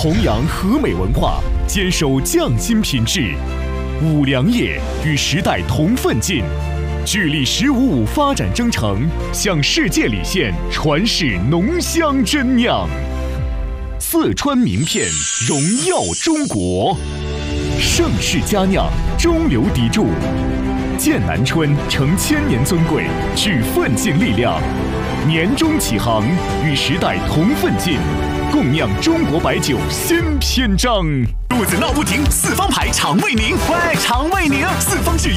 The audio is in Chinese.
弘扬和美文化，坚守匠心品质。五粮液与时代同奋进，聚力1055发展征程，向世界礼献传世浓香真酿。四川名片荣耀中国，盛世佳酿中流砥柱。剑南春承千年尊贵，聚奋进力量，年终起航，与时代同奋进，共酿中国白酒新篇章。 肚子闹不停，四方牌肠胃宁，喂，肠胃宁，四方制